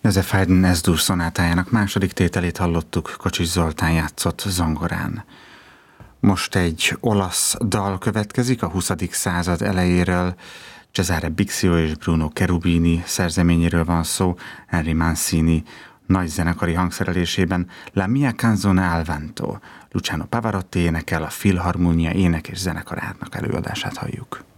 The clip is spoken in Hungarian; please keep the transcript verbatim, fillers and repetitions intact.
Joseph Haydn Es-dur szonátájának második tételét hallottuk, Kocsis Zoltán játszott zongorán. Most egy olasz dal következik a huszadik század elejéről. Cesare Bixio és Bruno Cherubini szerzeményéről van szó, Henry Mancini nagy zenekari hangszerelésében. La mia canzone al vento. Luciano Pavarotti énekel, a Filharmonia ének és zenekarának előadását halljuk.